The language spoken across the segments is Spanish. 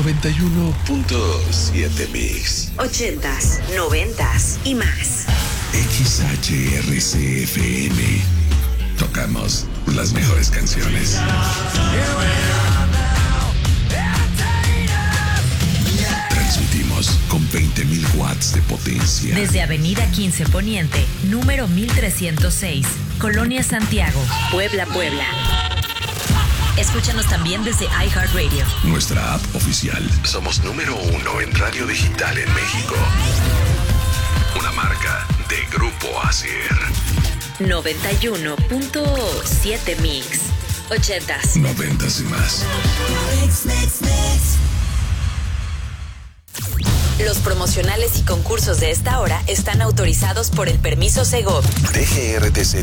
91.7 Mix. 80s, 90s y más. XHRCFM. Tocamos las mejores canciones. Transmitimos con 20.000 watts de potencia. Desde Avenida 15 Poniente, número 1306, Colonia Santiago, Puebla, Puebla. Escúchanos también desde iHeartRadio. Nuestra app oficial. Somos número 1 en radio digital en México. Una marca de Grupo Asier. 91.7 Mix. 80s. 90s y más. Los promocionales y concursos de esta hora están autorizados por el permiso Segov. DGRTC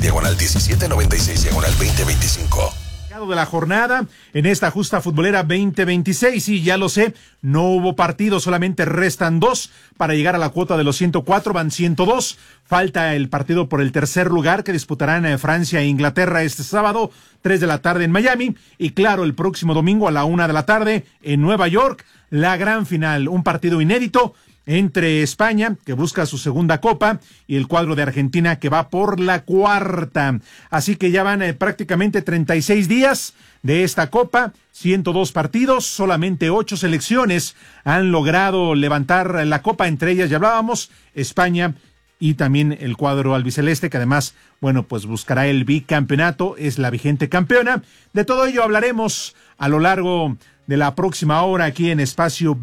/1796/2025. De la jornada en esta justa futbolera 2026, y ya lo sé, no hubo partido, solamente restan 2 para llegar a la cuota de los 104, van 102, falta el partido por el tercer lugar que disputarán Francia e Inglaterra este sábado, 3 de la tarde en Miami, y claro, el próximo domingo a la 1 de la tarde en Nueva York, la gran final, un partido inédito entre España, que busca su segunda copa, y el cuadro de Argentina, que va por la cuarta. Así que ya van prácticamente 36 días de esta copa, 102 partidos, solamente 8 selecciones han logrado levantar la copa, entre ellas ya hablábamos, España y también el cuadro albiceleste, que además, bueno, pues buscará el bicampeonato, es la vigente campeona. De todo ello hablaremos a lo largo de la próxima hora aquí en Espacio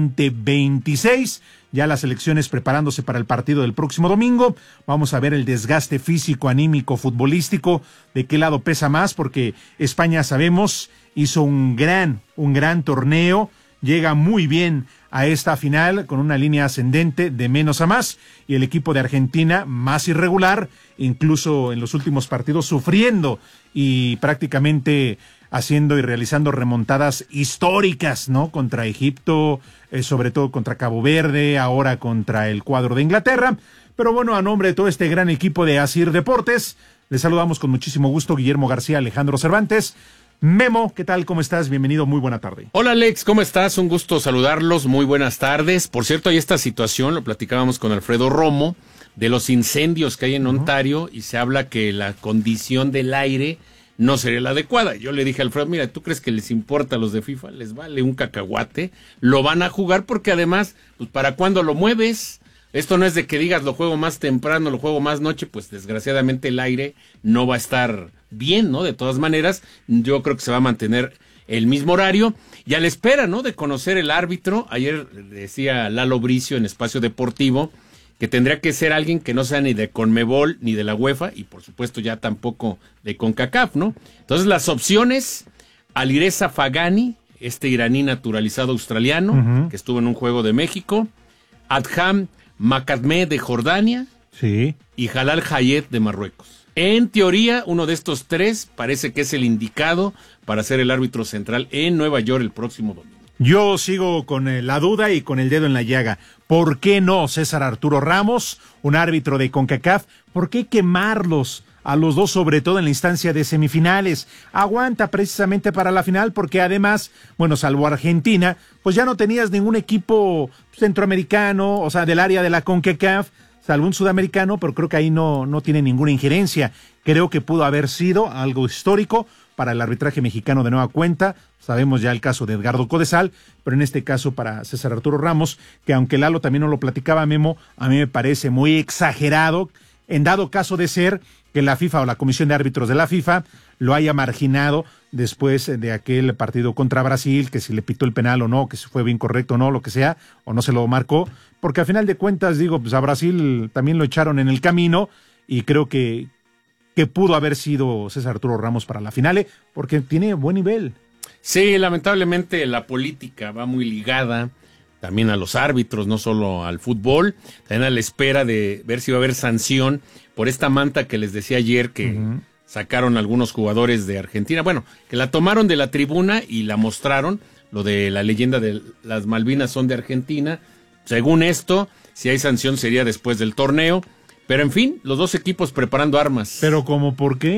2026. Ya las selecciones preparándose para el partido del próximo domingo. Vamos a ver el desgaste físico, anímico, futbolístico, de qué lado pesa más, porque España, sabemos, hizo un gran torneo, llega muy bien a esta final con una línea ascendente de menos a más, y el equipo de Argentina más irregular, incluso en los últimos partidos sufriendo y prácticamente haciendo y realizando remontadas históricas, ¿no? Contra Egipto, sobre todo contra Cabo Verde, ahora contra el cuadro de Inglaterra. Pero bueno, a nombre de todo este gran equipo de Asier Deportes, les saludamos con muchísimo gusto Guillermo García, Alejandro Cervantes. Memo, ¿qué tal? ¿Cómo estás? Bienvenido, muy buena tarde. Hola Alex, ¿cómo estás? Un gusto saludarlos, muy buenas tardes. Por cierto, hay esta situación, lo platicábamos con Alfredo Romo, de los incendios que hay en Ontario, y se habla que la condición del aire no sería la adecuada. Yo le dije a Alfredo, mira, ¿tú crees que les importa a los de FIFA? Les vale un cacahuate, lo van a jugar porque además, pues ¿para cuándo lo mueves? Esto no es de que digas lo juego más temprano, lo juego más noche, pues desgraciadamente el aire no va a estar bien, ¿no? De todas maneras, yo creo que se va a mantener el mismo horario, y a la espera, ¿no?, de conocer el árbitro. Ayer decía Lalo Bricio en Espacio Deportivo que tendría que ser alguien que no sea ni de Conmebol ni de la UEFA, y por supuesto ya tampoco de CONCACAF, ¿no? Entonces las opciones: Alireza Fagani, este iraní naturalizado australiano, que estuvo en un juego de México; Adham Makadme de Jordania, sí, y Jalal Hayet de Marruecos. En teoría, uno de estos tres parece que es el indicado para ser el árbitro central en Nueva York el próximo domingo. Yo sigo con la duda y con el dedo en la llaga. ¿Por qué no César Arturo Ramos, un árbitro de CONCACAF? ¿Por qué quemarlos a los dos, sobre todo en la instancia de semifinales? Aguanta precisamente para la final, porque además, bueno, salvo Argentina, pues ya no tenías ningún equipo centroamericano, o sea, del área de la CONCACAF, salvo un sudamericano, pero creo que ahí no tiene ninguna injerencia. Creo que pudo haber sido algo histórico para el arbitraje mexicano de nueva cuenta. Sabemos ya el caso de Edgardo Codesal, pero en este caso para César Arturo Ramos, que aunque Lalo también no lo platicaba, Memo, a mí me parece muy exagerado, en dado caso de ser que la FIFA o la Comisión de Árbitros de la FIFA lo haya marginado después de aquel partido contra Brasil, que si le pitó el penal o no, que si fue bien correcto o no, lo que sea, o no se lo marcó, porque a final de cuentas, digo, pues a Brasil también lo echaron en el camino, y creo que pudo haber sido César Arturo Ramos para la final, porque tiene buen nivel. Sí, lamentablemente la política va muy ligada también a los árbitros, no solo al fútbol, también a la espera de ver si va a haber sanción por esta manta que les decía ayer que sacaron algunos jugadores de Argentina, bueno, que la tomaron de la tribuna y la mostraron, lo de la leyenda de las Malvinas son de Argentina. Según esto, si hay sanción sería después del torneo, pero en fin, los dos equipos preparando armas. ¿Pero cómo por qué?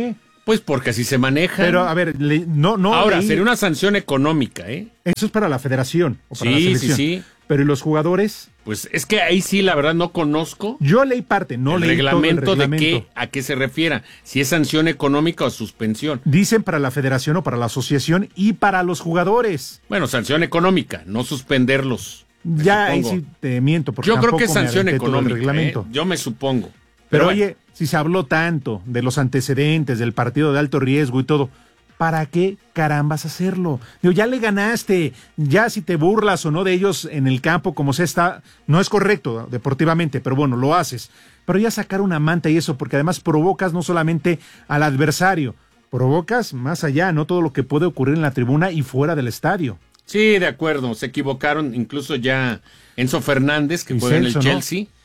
Pues porque así se maneja. Pero, a ver, no. Ahora, sería una sanción económica, ¿eh? Eso es para la federación o para la selección. Sí. Pero ¿y los jugadores? Pues es que ahí sí, la verdad, no conozco. Yo leí parte, no leí reglamento todo el reglamento. de a qué se refiera, si es sanción económica o suspensión. Dicen para la federación o para la asociación y para los jugadores. Bueno, sanción económica, no suspenderlos. Ya ahí sí te miento, porque yo creo que es tampoco me sanción aventé todo el económica, reglamento. yo me supongo. Pero bueno. oye, si se habló tanto de los antecedentes, del partido de alto riesgo y todo, ¿para qué carambas hacerlo? Digo, ya le ganaste, ya si te burlas o no de ellos en el campo como se está, no es correcto deportivamente, pero bueno, lo haces. Pero ya sacar una manta y eso, porque además provocas no solamente al adversario, provocas más allá, ¿no? Todo lo que puede ocurrir en la tribuna y fuera del estadio. Sí, de acuerdo, se equivocaron, incluso ya Enzo Fernández, que juega en el Chelsea. ¿No?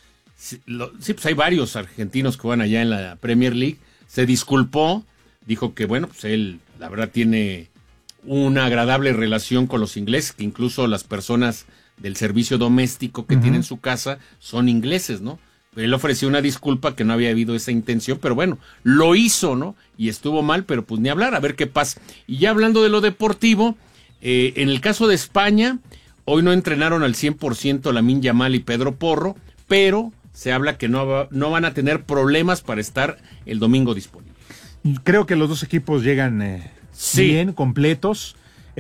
Sí, pues hay varios argentinos que van allá en la Premier League. Se disculpó, dijo que bueno, pues él la verdad tiene una agradable relación con los ingleses, que incluso las personas del servicio doméstico que tiene en su casa son ingleses, ¿no? Pero él ofreció una disculpa que no había habido esa intención, pero bueno, lo hizo, ¿no? Y estuvo mal, pero pues ni hablar, a ver qué pasa. Y ya hablando de lo deportivo, en el caso de España, hoy no entrenaron al 100% Lamine Yamal y Pedro Porro, pero se habla que no van a tener problemas para estar el domingo disponibles. Creo que los dos equipos llegan bien, completos,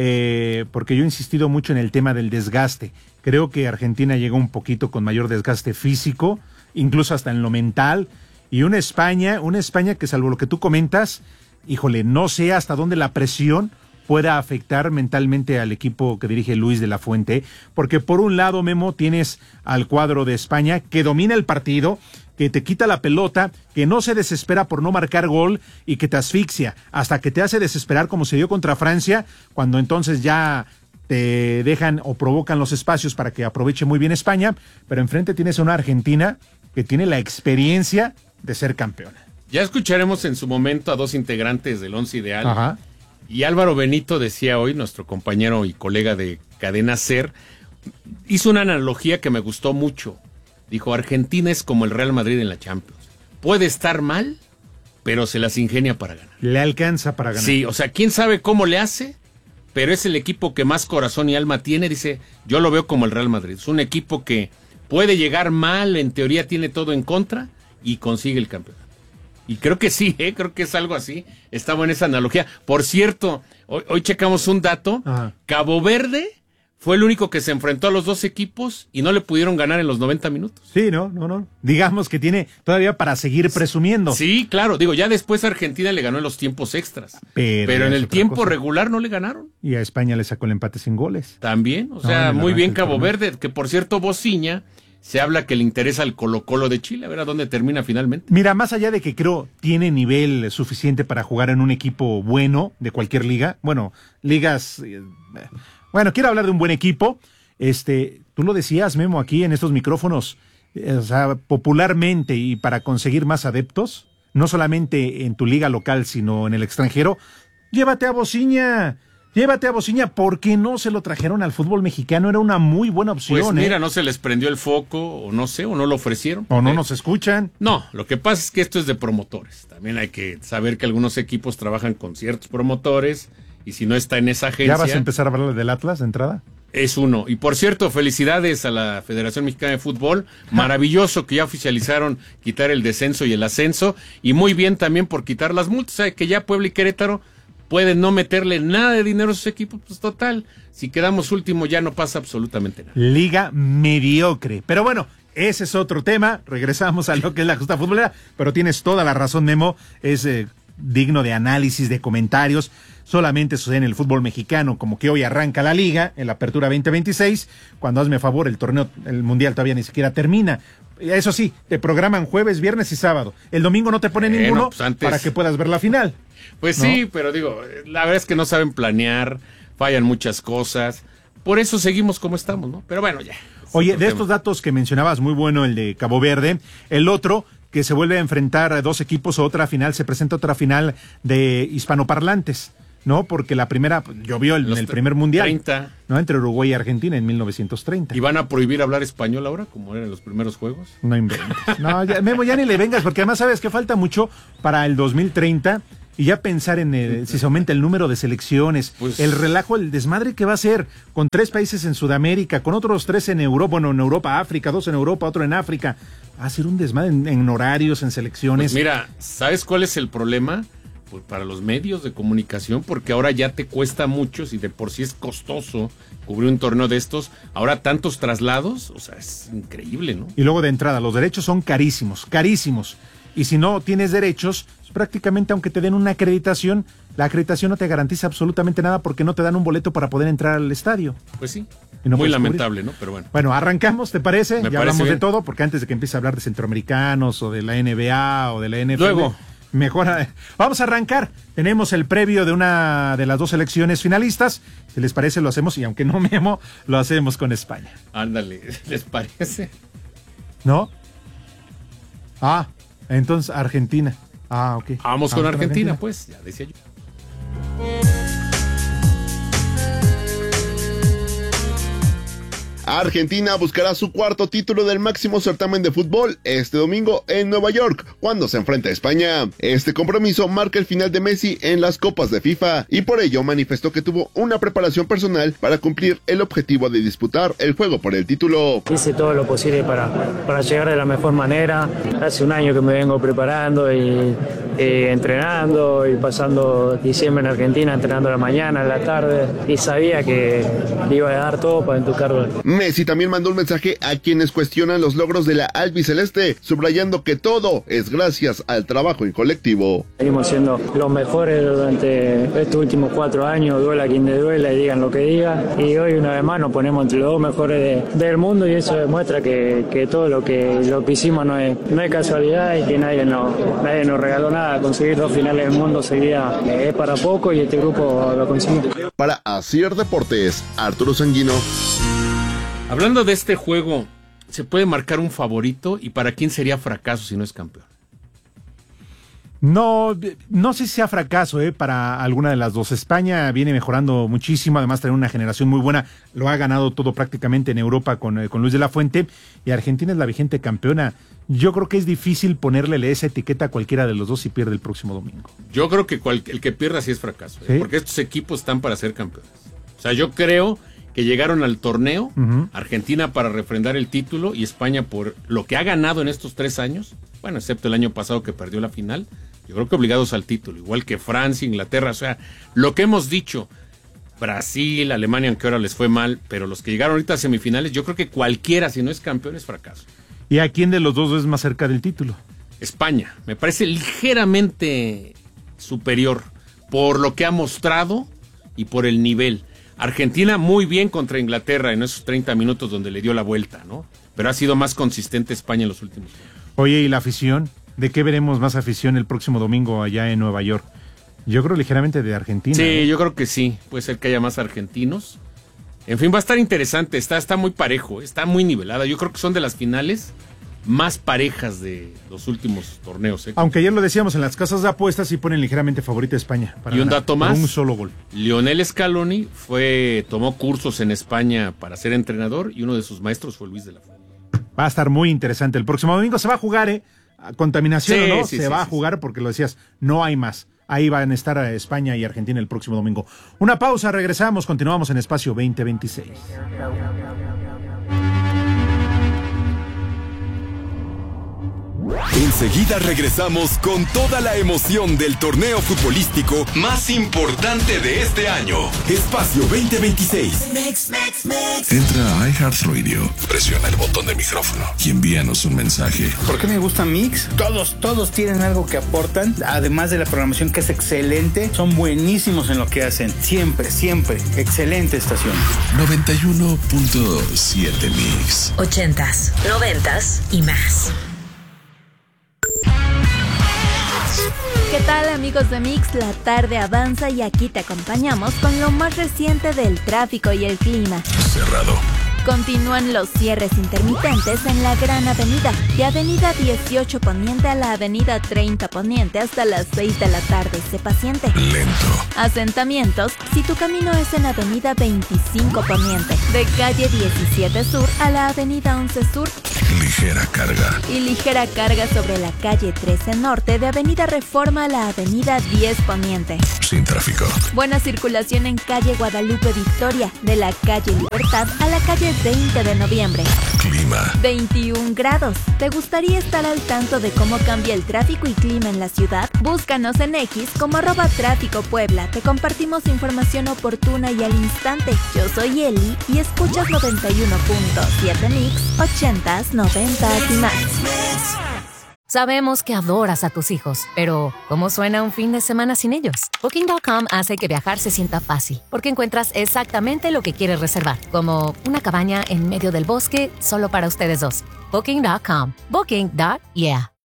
porque yo he insistido mucho en el tema del desgaste. Creo que Argentina llegó un poquito con mayor desgaste físico, incluso hasta en lo mental, y una España que salvo lo que tú comentas, híjole, no sé hasta dónde la presión pueda afectar mentalmente al equipo que dirige Luis de la Fuente, porque por un lado, Memo, tienes al cuadro de España que domina el partido, que te quita la pelota, que no se desespera por no marcar gol y que te asfixia, hasta que te hace desesperar como se dio contra Francia, cuando entonces ya te dejan o provocan los espacios para que aproveche muy bien España, pero enfrente tienes a una Argentina que tiene la experiencia de ser campeona. Ya escucharemos en su momento a dos integrantes del Once Ideal. Ajá. Y Álvaro Benito decía hoy, nuestro compañero y colega de Cadena SER, hizo una analogía que me gustó mucho. Dijo, Argentina es como el Real Madrid en la Champions. Puede estar mal, pero se las ingenia para ganar. Le alcanza para ganar. Sí, o sea, quién sabe cómo le hace, pero es el equipo que más corazón y alma tiene. Dice, yo lo veo como el Real Madrid. Es un equipo que puede llegar mal, en teoría tiene todo en contra y consigue el campeonato. Y creo que sí, creo que es algo así. Está buena esa analogía. Por cierto, hoy checamos un dato. Ajá. Cabo Verde fue el único que se enfrentó a los dos equipos y no le pudieron ganar en los 90 minutos. Sí, no. Digamos que tiene todavía para seguir presumiendo. Sí, claro. Digo, ya después Argentina le ganó en los tiempos extras. Pero en el tiempo regular no le ganaron. Y a España le sacó el empate sin goles. También, o sea, muy bien Cabo Verde. Que por cierto, Bociña, se habla que le interesa al Colo-Colo de Chile, a ver a dónde termina finalmente. Mira, más allá de que creo tiene nivel suficiente para jugar en un equipo bueno de cualquier liga, bueno, ligas, bueno, quiero hablar de un buen equipo, tú lo decías, Memo, aquí en estos micrófonos, o sea, popularmente y para conseguir más adeptos, no solamente en tu liga local, sino en el extranjero, llévate a Bociña, ¿por qué no se lo trajeron al fútbol mexicano? Era una muy buena opción. Pues mira, no se les prendió el foco, o no sé, o no lo ofrecieron. O no nos escuchan. No, lo que pasa es que esto es de promotores. También hay que saber que algunos equipos trabajan con ciertos promotores, y si no está en esa agencia... ¿Ya vas a empezar a hablar del Atlas de entrada? Es uno. Y por cierto, felicidades a la Federación Mexicana de Fútbol. Maravilloso que ya oficializaron quitar el descenso y el ascenso, y muy bien también por quitar las multas. ¿Sabe? Que ya Puebla y Querétaro pueden no meterle nada de dinero a sus equipos, pues total, si quedamos último ya no pasa absolutamente nada. Liga mediocre. Pero bueno, ese es otro tema, regresamos a lo que es la justa futbolera, pero tienes toda la razón, Memo, es digno de análisis, de comentarios. Solamente sucede en el fútbol mexicano, como que hoy arranca la liga, en la apertura 2026, cuando hazme favor, el torneo, el mundial todavía ni siquiera termina. Eso sí, te programan jueves, viernes y sábado. El domingo no te ponen ninguno pues antes... para que puedas ver la final. Pues ¿no? Sí, pero digo, la verdad es que no saben planear, fallan muchas cosas. Por eso seguimos como estamos, ¿no? Pero bueno, ya. Oye, de estos datos que mencionabas, muy bueno el de Cabo Verde. El otro, que se vuelve a enfrentar a dos equipos, se presenta otra final de hispanoparlantes, ¿no? Porque la primera llovió en el primer mundial, 30. ¿no? Entre Uruguay y Argentina en 1930. ¿Y van a prohibir hablar español ahora, como eran los primeros juegos? No inventes. No, ya, Memo, ya ni le vengas, porque además sabes que falta mucho para el 2030 y ya pensar en si se aumenta el número de selecciones, Pues, el relajo, el desmadre que va a ser con 3 países en Sudamérica, con otros 3 en Europa, bueno, en Europa, África, 2 en Europa, otro en África. Va a ser un desmadre en horarios, en selecciones. Pues mira, ¿sabes cuál es el problema? Pues para los medios de comunicación, porque ahora ya te cuesta mucho, si de por sí es costoso cubrir un torneo de estos, ahora tantos traslados, o sea, es increíble, ¿no? Y luego de entrada, los derechos son carísimos, carísimos. Y si no tienes derechos, pues prácticamente aunque te den una acreditación, la acreditación no te garantiza absolutamente nada porque no te dan un boleto para poder entrar al estadio. Pues sí, Y no muy puedes lamentable, ¿no? Pero bueno. Bueno, arrancamos, ¿te parece? Me Ya parece hablamos bien. de todo, porque antes de que empiece a hablar de centroamericanos o de la NBA o de la NFL, Luego. mejor vamos a arrancar. Tenemos el previo de una de las 2 selecciones finalistas. Si les parece, lo hacemos, y aunque no Memo, lo hacemos con España. Ándale, ¿les parece? ¿No? Entonces Argentina. Ok. Vamos con Argentina, pues, ya decía yo. Argentina buscará su 4º título del máximo certamen de fútbol este domingo en Nueva York, cuando se enfrenta a España. Este compromiso marca el final de Messi en las copas de FIFA y por ello manifestó que tuvo una preparación personal para cumplir el objetivo de disputar el juego por el título. Hice todo lo posible para llegar de la mejor manera. Hace un año que me vengo preparando y entrenando y pasando diciembre en Argentina, entrenando a la mañana, a la tarde, y sabía que le iba a dar todo para entucarlo. Messi también mandó un mensaje a quienes cuestionan los logros de la albiceleste, subrayando que todo es gracias al trabajo en colectivo. Seguimos siendo los mejores durante estos últimos 4 años, duela quien le duela y digan lo que digan, y hoy una vez más nos ponemos entre los 2 mejores del mundo, y eso demuestra que todo lo que hicimos no es casualidad y que nadie nos regaló nada. Conseguir 2 finales del mundo seguida es para poco y este grupo lo consiguió. Para Asier Deportes, Arturo Sanguino. Hablando de este juego, ¿se puede marcar un favorito? ¿Y para quién sería fracaso si no es campeón? No sé si sea fracaso para alguna de las 2. España viene mejorando muchísimo, además tiene una generación muy buena, lo ha ganado todo prácticamente en Europa con Luis de la Fuente, y Argentina es la vigente campeona. Yo creo que es difícil ponerle esa etiqueta a cualquiera de los 2 si pierde el próximo domingo. Yo creo que el que pierda sí es fracaso, ¿Sí? Porque estos equipos están para ser campeones. O sea, yo creo que llegaron al torneo, Argentina para refrendar el título y España por lo que ha ganado en estos 3 años, bueno, excepto el año pasado que perdió la final, yo creo que obligados al título, igual que Francia, Inglaterra, o sea, lo que hemos dicho, Brasil, Alemania, aunque ahora les fue mal, pero los que llegaron ahorita a semifinales, yo creo que cualquiera, si no es campeón, es fracaso. ¿Y a quién de los 2 es más cerca del título? España, me parece ligeramente superior por lo que ha mostrado y por el nivel. Argentina muy bien contra Inglaterra en esos 30 minutos donde le dio la vuelta, ¿no? Pero ha sido más consistente España en los últimos años. Oye, ¿y la afición? ¿De qué veremos más afición el próximo domingo allá en Nueva York? Yo creo ligeramente de Argentina. Sí, yo creo que sí. Puede ser que haya más argentinos. En fin, va a estar interesante. Está muy parejo, está muy nivelada. Yo creo que son de las finales más parejas de los últimos torneos. Aunque ayer lo decíamos, en las casas de apuestas sí ponen ligeramente favorita a España. Y un dato más. Por un solo gol. Lionel Scaloni tomó cursos en España para ser entrenador y uno de sus maestros fue Luis de la Fuente. Va a estar muy interesante. El próximo domingo se va a jugar, contaminación Sí, o no, sí, se va a jugar porque lo decías, no hay más. Ahí van a estar España y Argentina el próximo domingo. Una pausa, regresamos, continuamos en Espacio 2026. Enseguida regresamos con toda la emoción del torneo futbolístico más importante de este año. Espacio 2026. Entra a iHeartRadio, presiona el botón del micrófono y envíanos un mensaje. ¿Por qué me gusta Mix? Todos tienen algo que aportan, además de la programación que es excelente, son buenísimos en lo que hacen. Siempre, excelente estación. 91.7 Mix. 80s, 90s y más. ¿Qué tal, amigos de Mix? La tarde avanza y aquí te acompañamos con lo más reciente del tráfico y el clima. Cerrado. Continúan los cierres intermitentes en la Gran Avenida, de Avenida 18 Poniente a la Avenida 30 Poniente hasta las 6 de la tarde. Sé paciente. Lento. Asentamientos, si tu camino es en Avenida 25 Poniente, de calle 17 Sur a la Avenida 11 Sur. Ligera carga. Y ligera carga sobre la calle 13 Norte, de Avenida Reforma a la Avenida 10 Poniente. Sin tráfico. Buena circulación en calle Guadalupe Victoria, de la calle Libertad a la calle 20 de Noviembre. Clima. 21 grados. ¿Te gustaría estar al tanto de cómo cambia el tráfico y clima en la ciudad? Búscanos en X como @Tráfico Puebla. Te compartimos información oportuna y al instante. Yo soy Eli y escuchas 91.7 Mix, 80s, 90s y más. Sabemos que adoras a tus hijos, pero ¿cómo suena un fin de semana sin ellos? Booking.com hace que viajar se sienta fácil, porque encuentras exactamente lo que quieres reservar, como una cabaña en medio del bosque solo para ustedes dos. Booking.com. Booking.yeah.